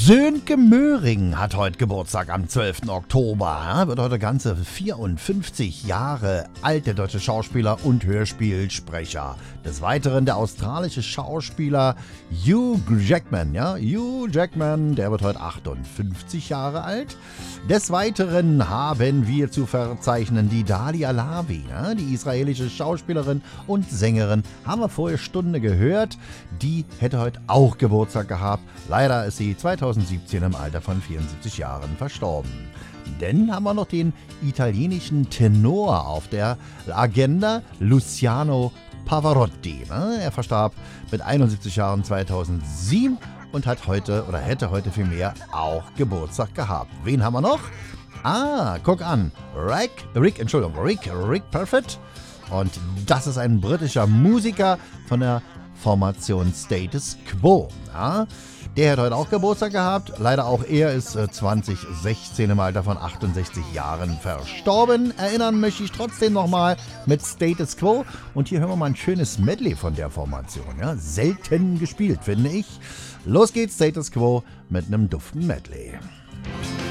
Sönke Möhring hat heute Geburtstag am 12. Oktober. Er wird heute ganze 54 Jahre alt, der deutsche Schauspieler und Hörspielsprecher. Des Weiteren der australische Schauspieler Hugh Jackman. Ja? Hugh Jackman, der wird heute 58 Jahre alt. Des Weiteren haben wir zu verzeichnen die Dalia Lavi, ja? Die israelische Schauspielerin und Sängerin. Haben wir vorher Stunde gehört. Die hätte heute auch Geburtstag gehabt. Leider ist sie 2017 im Alter von 74 Jahren verstorben. Dann haben wir noch den italienischen Tenor auf der Agenda, Luciano Pavarotti. Er verstarb mit 71 Jahren 2007 und hat heute oder hätte heute vielmehr auch Geburtstag gehabt. Wen haben wir noch? Guck an. Rick Parfitt. Und das ist ein britischer Musiker von der Formation Status Quo. Ja? Der hat heute auch Geburtstag gehabt. Leider auch er ist 2016 im Alter von 68 Jahren verstorben. Erinnern möchte ich trotzdem nochmal mit Status Quo. Und hier hören wir mal ein schönes Medley von der Formation. Ja? Selten gespielt, finde ich. Los geht's, Status Quo mit einem duften Medley.